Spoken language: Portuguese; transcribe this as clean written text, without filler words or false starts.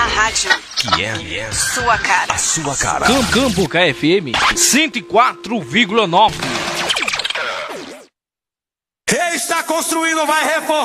rádio que é sua cara. A sua cara. Campo KFM 104,9. Está construindo, vai reformar.